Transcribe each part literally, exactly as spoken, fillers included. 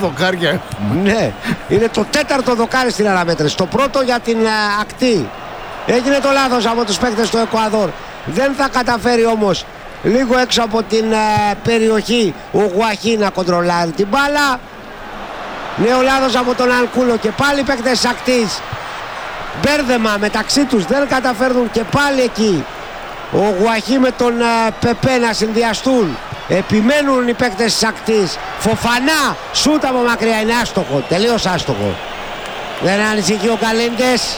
δοκάρια. Ναι, είναι το τέταρτο δοκάρι στην αναμέτρηση. Το πρώτο για την uh, ακτή. Έγινε το λάθος από τους παίκτες του Εκουαδόρ. Δεν θα καταφέρει όμως λίγο έξω από την uh, περιοχή ο Γουαχή να κοντρολάρει την μπάλα. Νέο λάθος από τον Ανκούλο και πάλι παίκτες της ακτής. Μπέρδεμα μεταξύ τους, δεν καταφέρνουν και πάλι εκεί ο Γουαχή με τον uh, Πεπέ να συνδυαστούν. Επιμένουν οι παίκτες της ακτής. Φοφανά, σούτ από μακριά, είναι άστοχο, τελείως άστοχο. Δεν ανησυχεί ο Καλέντες.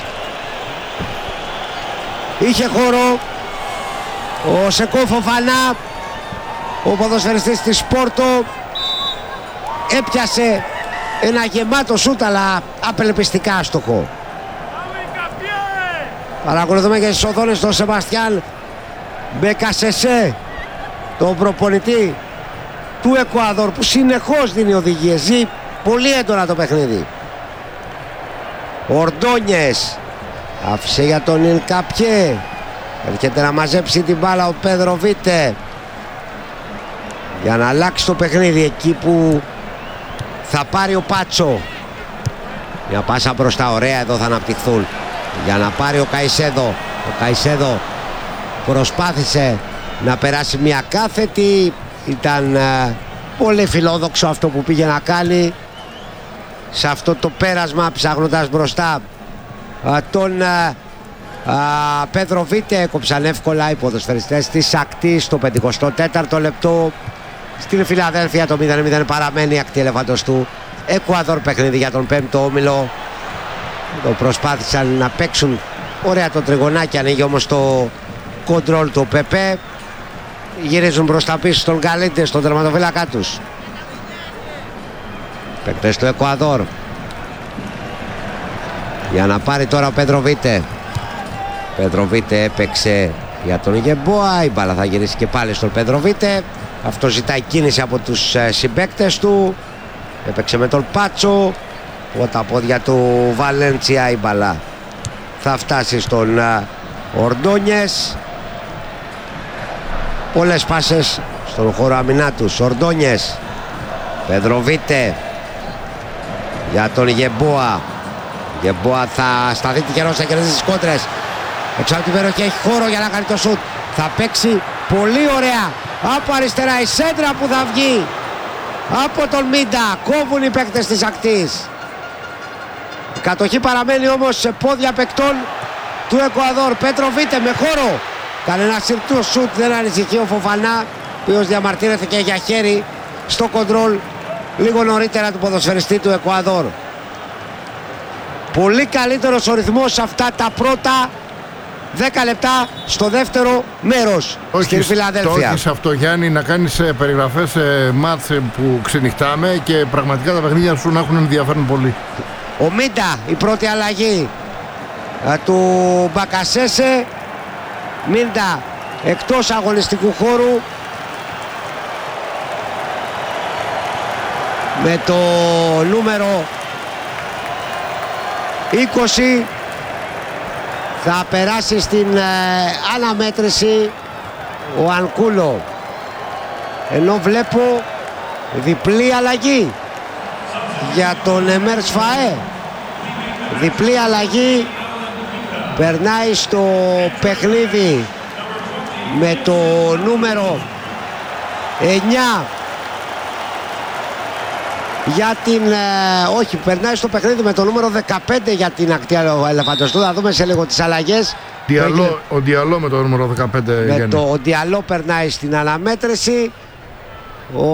Είχε χώρο ο Σεκό Φοφανά, ο ποδοσφαιριστής της Πόρτο. Έπιασε ένα γεμάτο σούτ, αλλά απελπιστικά άστοχο. Παρακολουθούμε και στις οθόνες τον Σεμπαστιάν Μπεκασεσέ, τον προπονητή του Εκουαδόρ, που συνεχώς δίνει οδηγίες. Ζει πολύ έντονα το παιχνίδι. Ορντόνιες άφησε για τον Ινκαπιέ. Έρχεται να μαζέψει την μπάλα ο Πέδρο Βίτε για να αλλάξει το παιχνίδι εκεί που θα πάρει ο Πάτσο. Μια πάσα μπροστά, ωραία, εδώ θα αναπτυχθούν για να πάρει ο Καϊσέδο. Ο Καϊσέδο προσπάθησε να περάσει μια κάθετη. Ήταν uh, πολύ φιλόδοξο αυτό που πήγε να κάνει σε αυτό το πέρασμα, ψάχνοντας μπροστά uh, τον uh, uh, Πέδρο Βίτε. Έκοψαν εύκολα οι ποδοσφαιριστές της ακτής στο πενηκοστό τέταρτο λεπτό. Στην Φιλαδέλφια το μηδέν μηδέν παραμένει η ακτή Ελεφαντοστού. Εκουαδόρ παιχνίδι για τον πέμπτο όμιλο. Το προσπάθησαν να παίξουν ωραία το τριγωνάκι, ανοίγει όμως το κοντρόλ του Πεπέ. Γυρίζουν μπροστά πίσω στον Γκαλίντε, στον τερματοφύλακα τους. Παίκτες του Εκουαδόρ. Για να πάρει τώρα ο Πέδρο Βίτε. Πέδρο Βίτε έπαιξε για τον Γεμπόα. Η μπάλα θα γυρίσει και πάλι στον Πέδρο Βίτε. Αυτό ζητάει κίνηση από τους συμπαίκτες του. Έπαιξε με τον Πάτσο. Από τα πόδια του Βαλέντσια η μπάλα θα φτάσει στον Ορντόνιες. Πολλές πάσες στον χώρο αμυνά τους. Ορντόνιες, Πέδρο Βίτε για τον Γεμπόα. Γεμπόα θα σταθεί τυχερός, θα κερδίσει τις κόντρες. Έξω από την περιοχή έχει χώρο για να κάνει το σουτ. Θα παίξει πολύ ωραία από αριστερά η σέντρα που θα βγει από τον Μίντα. Κόβουν οι παίκτες της ακτής. Η κατοχή παραμένει όμως σε πόδια παικτών του Εκουαδόρ. Πέτρο Βίτε με χώρο. Κανένα συρτό σουτ, δεν ανησυχεί ο Φοφανά, ο οποίος διαμαρτύρεται και για χέρι στο κοντρόλ λίγο νωρίτερα του ποδοσφαιριστή του Εκουαδόρ. Πολύ καλύτερος ο ρυθμός σε αυτά τα πρώτα δέκα λεπτά στο δεύτερο μέρος στην Φιλαδέλφια. Το έχεις αυτό, Γιάννη, να κάνεις περιγραφές σε μάτς που ξενυχτάμε και πραγματικά τα παιχνίδια σου να έχουν ενδιαφέρον πολύ. Ο Μίντα, η πρώτη αλλαγή του Μπακασέσε. Μίντα εκτός αγωνιστικού χώρου με το νούμερο είκοσι. Θα περάσει στην ε, αναμέτρηση ο Ανκούλο, ενώ βλέπω διπλή αλλαγή για τον Εμέρ Σφαέ. Διπλή αλλαγή. Περνάει στο παιχνίδι με το νούμερο εννιά για την... Ε, όχι, περνάει στο παιχνίδι με το νούμερο δεκαπέντε για την ακτή Ελεφαντοστού. Θα δούμε σε λίγο τις αλλαγές. Διαλό, ο Διαλό με το νούμερο δεκαπέντε. Με το, ο Διαλό περνάει στην αναμέτρηση. Ο...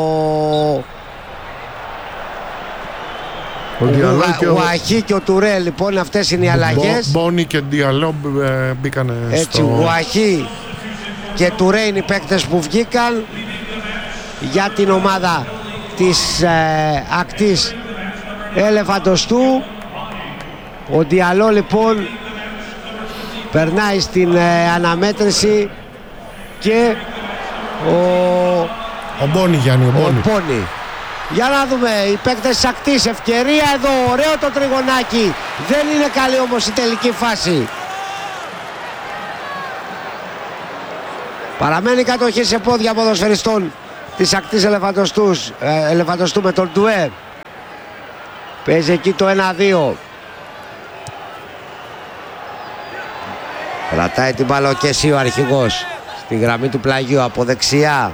Ο Γουαχή και ο Τουρέ, λοιπόν, αυτές είναι οι αλλαγές. Μπόνι και Διαλό μπήκανε στο... Έτσι, Γουαχή και Τουρέ είναι οι παίκτες που βγήκαν για την ομάδα της ε, ακτής Ελεφαντοστού. Ο Διαλό, λοιπόν, περνάει στην ε, αναμέτρηση και ο... Ο Μπόνι, Γιάννη, ο Μπόνι. Ο Μπόνι. Για να δούμε, οι παίκτες της ακτής, ευκαιρία εδώ, ωραίο το τριγωνάκι. Δεν είναι καλή όμως η τελική φάση. Παραμένει κατοχή σε πόδια ποδοσφαιριστών της ακτής Ελεφαντοστούς, ε, Ελεφαντοστού με τον Ντουέ. Παίζει εκεί το ένα δύο. Κρατάει την μπάλα και εσύ ο αρχηγός στη γραμμή του πλαγιού από δεξιά.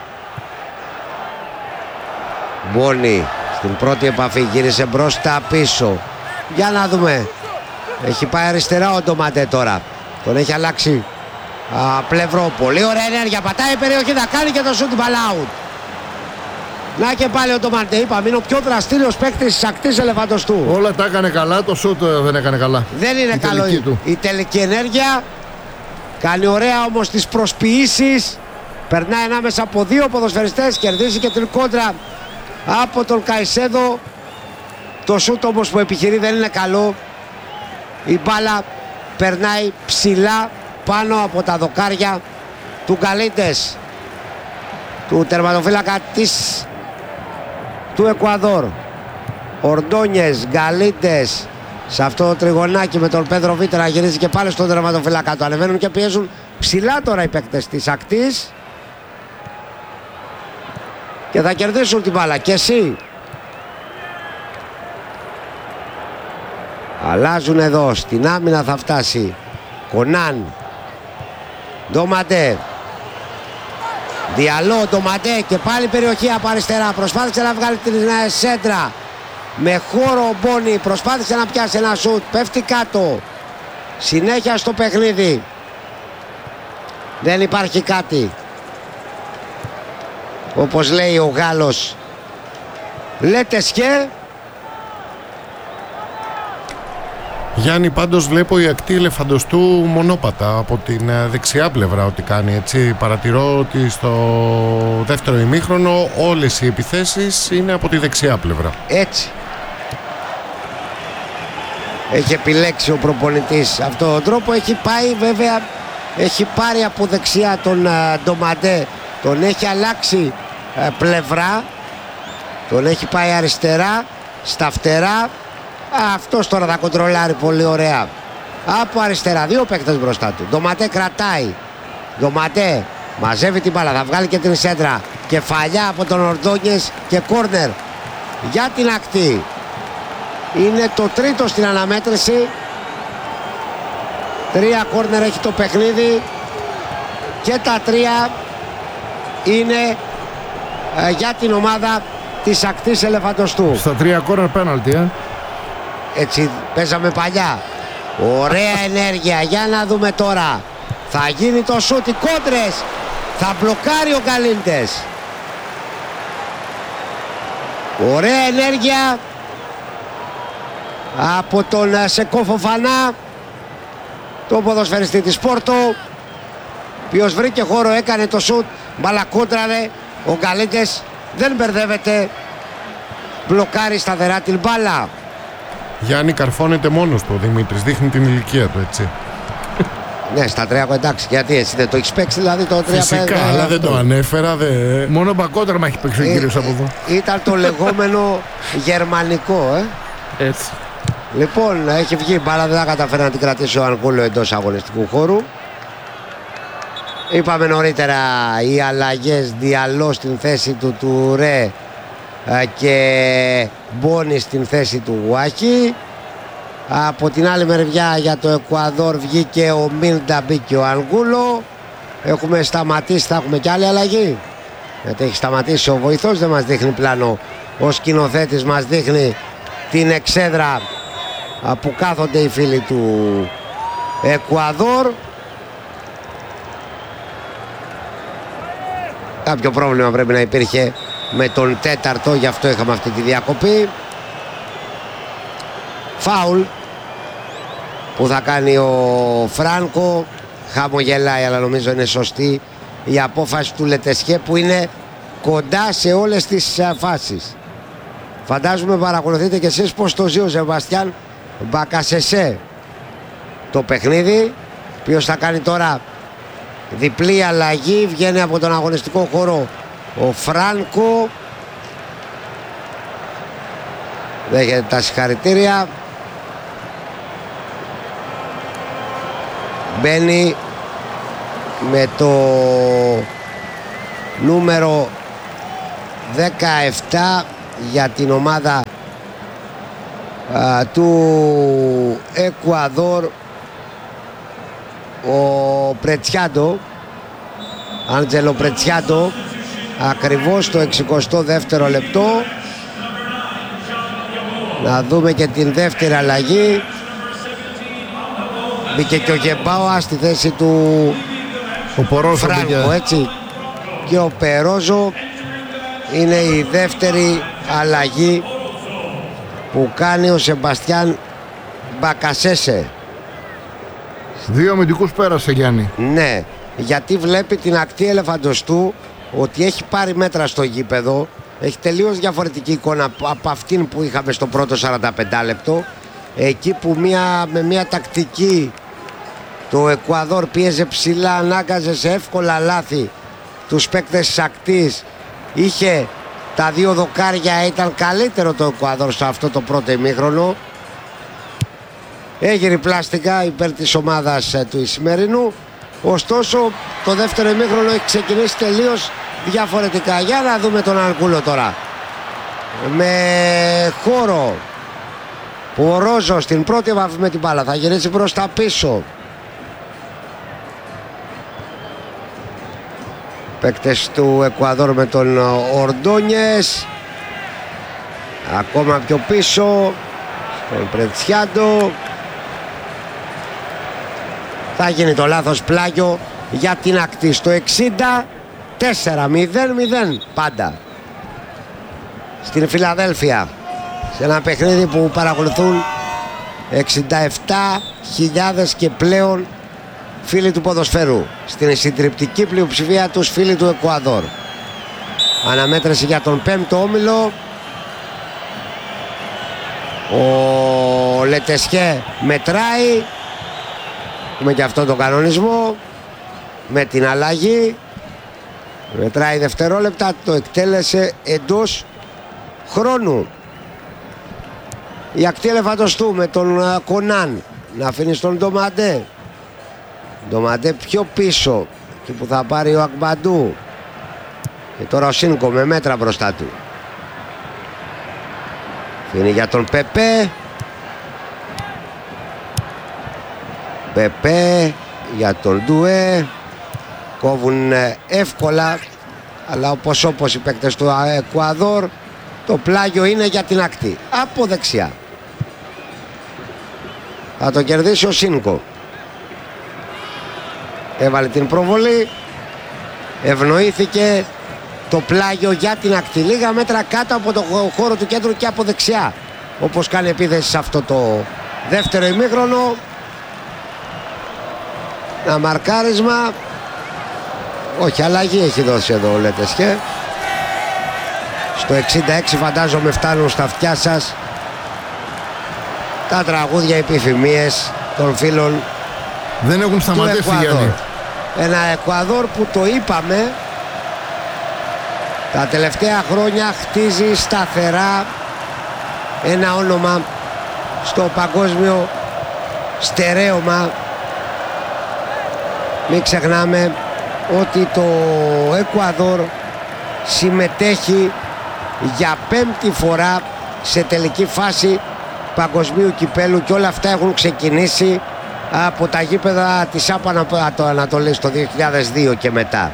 Μπόνι στην πρώτη επαφή, γύρισε μπροστά πίσω. Για να δούμε. Έχει πάει αριστερά ο Ντομαντέ τώρα. Τον έχει αλλάξει α, πλευρό. Πολύ ωραία ενέργεια. Πατάει η περιοχή. Θα κάνει και το σούτ μπαλ out. Να και πάλι ο Ντομαντέ. Είπαμε είναι ο πιο δραστήριος παίκτης της ακτής Ελεφαντοστού. Όλα τα έκανε καλά. Το σούτ δεν έκανε καλά. Δεν είναι η καλό. Τελική του. Η τελική ενέργεια. Κάνει ωραία όμως τις προσποιήσεις. Περνάει ανάμεσα από δύο ποδοσφαιριστές. Κερδίζει και την κόντρα από τον Καϊσέδο. Το σούτ όμως που επιχειρεί δεν είναι καλό. Η μπάλα περνάει ψηλά πάνω από τα δοκάρια του Γκαλίντες, του τερματοφύλακα της του Εκουαδόρ. Ορντόνιες, Γκαλίντες σε αυτό το τριγωνάκι με τον Πέδρο Βίτερα, γυρίζει και πάλι στον τερματοφύλακα του. Ανεβαίνουν και πιέζουν ψηλά τώρα οι παίκτες της ακτής και θα κερδίσουν την μπάλα. Και εσύ. Αλλάζουν εδώ, στην άμυνα θα φτάσει Κονάν, Ντομαντέ, Διαλό, Ντομαντέ και πάλι περιοχή από αριστερά. Προσπάθησε να βγάλει την σέντρα με χώρο ο Μπόνι, προσπάθησε να πιάσει ένα σουτ, πέφτει κάτω. Συνέχεια στο παιχνίδι, δεν υπάρχει κάτι. Όπως λέει ο Γάλλος, λέτε σκέ. Γιάννη, πάντως βλέπω η ακτή Ελεφαντοστού μονόπατα από την δεξιά πλευρά ότι κάνει, έτσι. Παρατηρώ ότι στο δεύτερο ημίχρονο όλες οι επιθέσεις είναι από τη δεξιά πλευρά. Έτσι έχει επιλέξει ο προπονητής αυτόν τον τρόπο. Έχει πάει βέβαια, έχει πάρει από δεξιά τον Ντομαντέ, τον έχει αλλάξει α, πλευρά, τον έχει πάει αριστερά στα φτερά. Αυτός τώρα θα κοντρολάρει πολύ ωραία από αριστερά, δύο παίκτες μπροστά του. Ντομαντέ κρατάει, Ντομαντέ μαζεύει την μπάλα, θα βγάλει και την σέντρα. Κεφαλιά από τον Ορντόνιες και κόρνερ για την ακτή. Είναι το τρίτο στην αναμέτρηση. Τρία κόρνερ έχει το παιχνίδι και τα τρία είναι ε, για την ομάδα της ακτής Ελεφαντοστού. Στα τρία κόρνερ πέναλτι, ε. Έτσι παίζαμε παλιά. Ωραία ενέργεια. Για να δούμε τώρα. Θα γίνει το σούτ, οι κόντρες. Θα μπλοκάρει ο Γκαλίντες. Ωραία ενέργεια από τον Σεκό Φοφανά, τον ποδοσφαιριστή της Πόρτο, ποιος βρήκε χώρο, έκανε το σούτ, μπαλακόντραρε. Ο Γκαλίντες δεν μπερδεύεται, μπλοκάρει σταθερά την μπάλα. Γιάννη, καρφώνεται μόνος του ο Δημήτρης, δείχνει την ηλικία του, έτσι. Ναι, στα τρία, εντάξει, γιατί έτσι δεν το έχεις παίξει, δηλαδή το τρία. Φυσικά, αλλά δεν το ανέφερα. Δε... Μόνο μπακότραμα έχει παίξει ο κύριος από εδώ. Ήταν το λεγόμενο γερμανικό, ε. Έτσι. Λοιπόν, έχει βγει μπάλα, δεν θα καταφέρει να την κρατήσει ο Ανγκούλο εντός αγωνιστικού χώρου. Είπαμε νωρίτερα οι αλλαγές, Διαλό στην θέση του Τουρέ και Μπόνι στην θέση του Γουάχη. Από την άλλη μεριά για το Εκουαδόρ βγήκε ο Μίλντα, μπήκε ο Ανγκούλο. Έχουμε σταματήσει, θα έχουμε κι άλλη αλλαγή, γιατί έχει σταματήσει ο βοηθός, δεν μας δείχνει πλάνο. Ο σκηνοθέτης μας δείχνει την εξέδρα που κάθονται οι φίλοι του Εκουαδόρ. Κάποιο πρόβλημα πρέπει να υπήρχε με τον τέταρτο, γι' αυτό είχαμε αυτή τη διακοπή. Φάουλ που θα κάνει ο Φράνκο. Χαμογελάει, αλλά νομίζω είναι σωστή η απόφαση του Λετεσχέ, που είναι κοντά σε όλες τις φάσεις. Φαντάζομαι παρακολουθείτε και εσείς πως το ζει ο Σεβαστιάν Μπακασεσέ το παιχνίδι, ποιος θα κάνει τώρα διπλή αλλαγή. Βγαίνει από τον αγωνιστικό χώρο ο Φράνκο, δέχεται τα συγχαρητήρια. Μπαίνει με το νούμερο δεκαεπτά για την ομάδα α, του Εκουαδόρ, ο Πρετσιάντο, Άντζελο Πρετσιάντο, ακριβώς στο εξηκοστό δεύτερο λεπτό. Να δούμε και την δεύτερη αλλαγή. Μπήκε και ο Γεμπάουα στη θέση του ο Πορόζο Φράνκο, έτσι. Και ο Περόζο είναι η δεύτερη αλλαγή που κάνει ο Σεμπαστιάν Μπακασέσε. Δύο αμυντικούς πέρασε, Γιάννη. Ναι, γιατί βλέπει την ακτή Ελεφαντοστού ότι έχει πάρει μέτρα στο γήπεδο. Έχει τελείως διαφορετική εικόνα από αυτήν που είχαμε στο πρώτο σαράντα πέντε λεπτό. Εκεί που μια, με μια τακτική το Εκουαδόρ πίεζε ψηλά, ανάγκαζε σε εύκολα λάθη τους παίκτες της ακτής. Είχε τα δύο δοκάρια, ήταν καλύτερο το Εκουαδόρ σε αυτό το πρώτο ημίχρονο. Έγινε πλάστικα υπέρ της ομάδας του Ισημερινού. Ωστόσο το δεύτερο ημίχρονο έχει ξεκινήσει τελείως διαφορετικά. Για να δούμε τον Ανκούλο τώρα. Με χώρο που ο Ρόζο στην πρώτη επαφή με την μπάλα θα γυρίσει προς τα πίσω. Παίκτες του Εκουαδόρ με τον Ορντόνιες. Ακόμα πιο πίσω στον Πρετσιάντο. Θα γίνει το λάθος πλάγιο για την ακτή στο εξήντα τέσσερα μηδέν μηδέν πάντα στην Φιλαδέλφια, σε ένα παιχνίδι που παρακολουθούν εξήντα επτά χιλιάδες και πλέον φίλοι του ποδοσφαίρου, στην συντριπτική πλειοψηφία τους φίλοι του Εκουαδόρ. Αναμέτρηση για τον πέμπτο όμιλο. Ο Λετεσχέ μετράει. Με και αυτό τον κανονισμό, με την αλλαγή, μετράει δευτερόλεπτα, το εκτέλεσε εντός χρόνου. Η ακτή Ελεφαντοστού με τον Κονάν να αφήνει στον Ντομαντέ. Ντομαντέ πιο πίσω, εκεί που θα πάρει ο Ακμπαντού. Και τώρα ο Σίνκο με μέτρα μπροστά του. Αφήνει για τον Πεπέ. Πεπέ για τον Ντουέ. Κόβουν εύκολα, αλλά όπως όπως οι παίκτες του Εκουαδόρ, το πλάγιο είναι για την ακτή από δεξιά. Θα το κερδίσει ο Σίνκο. Έβαλε την προβολή, ευνοήθηκε το πλάγιο για την ακτή, λίγα μέτρα κάτω από το χώρο του κέντρου και από δεξιά, όπως κάνει επίθεση σε αυτό το δεύτερο ημίχρονο. Ένα μαρκάρισμα. Όχι, αλλαγή έχει δώσει εδώ ο Λετεσχέ. Στο εξήντα έξι φαντάζομαι φτάνουν στα αυτιά σας τα τραγούδια επιφημίες των φίλων. Δεν έχουν σταματήσει, Γιάννη. Ένα Εκουαδόρ που, το είπαμε, τα τελευταία χρόνια χτίζει σταθερά ένα όνομα στο παγκόσμιο στερέωμα. Μην ξεχνάμε ότι το Εκουαδόρ συμμετέχει για πέμπτη φορά σε τελική φάση παγκοσμίου κυπέλου, και όλα αυτά έχουν ξεκινήσει από τα γήπεδα της ΑΠΑ Ανατολής το δύο χιλιάδες δύο και μετά.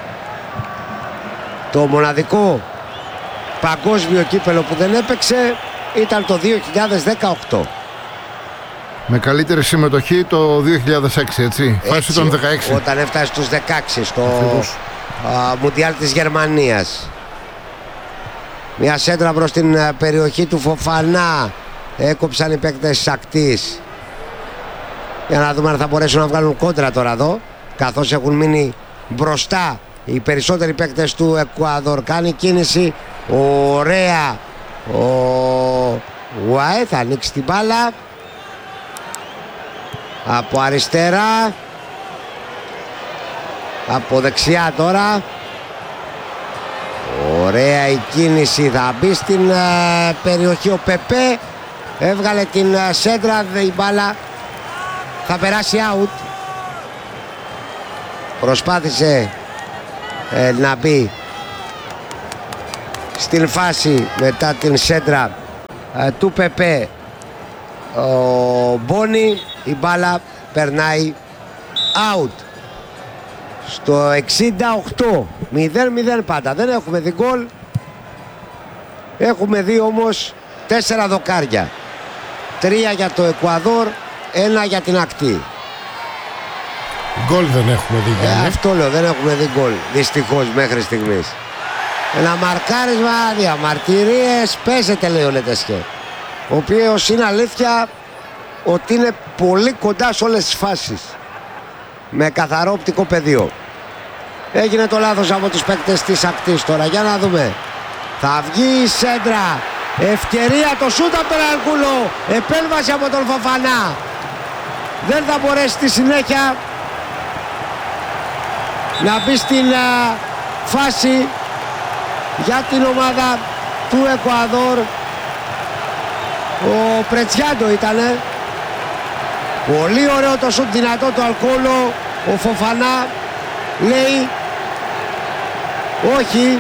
Το μοναδικό παγκόσμιο κύπελο που δεν έπαιξε ήταν το δύο χιλιάδες δεκαοκτώ. Με καλύτερη συμμετοχή το δύο χιλιάδες έξι, έτσι, έτσι φάση των δεκαέξι. Όταν έφτασε στους δεκαέξι στο α, Μουντιάλ της Γερμανίας. Μια σέντρα προς την α, περιοχή του Φοφανά. Έκοψαν οι παίκτες της ακτής. Για να δούμε αν θα μπορέσουν να βγάλουν κόντρα τώρα εδώ, καθώς έχουν μείνει μπροστά οι περισσότεροι παίκτες του Εκουαδόρ. Κάνει κίνηση ωραία ο Ουαέ, θα ανοίξει την μπάλα από αριστερά, από δεξιά τώρα. Ωραία η κίνηση, θα μπει στην uh, περιοχή ο Πεπέ. Έβγαλε την uh, σέντρα, η μπάλα θα περάσει out. Προσπάθησε ε, να μπει στην φάση μετά την σέντρα ε, του Πεπέ ο Μπόνι, η μπάλα περνάει out. Στο εξήντα οκτώ, μηδέν μηδέν πάντα, δεν έχουμε δει γκολ. Έχουμε δει όμως τέσσερα δοκάρια. Τρία για το Εκουαδόρ, ένα για την ακτή. Γκολ δεν έχουμε δει. Ε, αυτό λέω, δεν έχουμε δει γκολ, δυστυχώς μέχρι στιγμής. Ένα μαρκάρισμα, διαμαρτυρίες, παίζεται λέει ο Λετεσκέ, ο οποίος είναι αλήθεια ότι είναι πολύ κοντά σε όλες τις φάσεις, με καθαρό οπτικό πεδίο. Έγινε το λάθος από τους παίκτες της ακτής τώρα, για να δούμε. Θα βγει η σέντρα, ευκαιρία το σούτ από τον Αρκούλο, επέμβαση από τον Φοφανά. Δεν θα μπορέσει στη συνέχεια να μπει στην α, φάση για την ομάδα του Εκουαδόρ. Ο Πρετσιάντο ήτανε. Πολύ ωραίο το σουτ, δυνατό το Αλκόλο. Ο Φοφανά λέει όχι.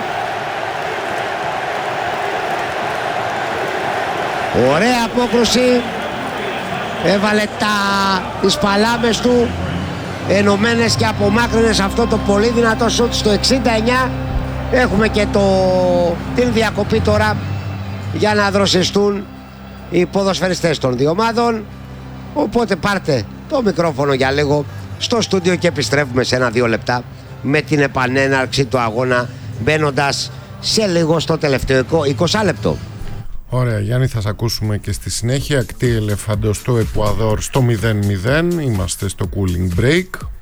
Ωραία απόκρουση. Έβαλε τα, τις παλάμες του ενωμένες και απομάκρυνες αυτό το πολύ δυνατό σουτ στο εξήντα εννιά. Έχουμε και το, την διακοπή τώρα για να δροσιστούν οι ποδοσφαιριστές των δύο ομάδων. Οπότε πάρτε το μικρόφωνο για λίγο στο στούντιο και επιστρέφουμε σε ένα-δύο λεπτά με την επανέναρξη του αγώνα, μπαίνοντας σε λίγο στο τελευταίο είκοσι λεπτό. Ωραία, Γιάννη, θα σε ακούσουμε και στη συνέχεια. Ακτή Ελεφαντοστού Εκουαδόρ στο μηδέν μηδέν. Είμαστε στο cooling break.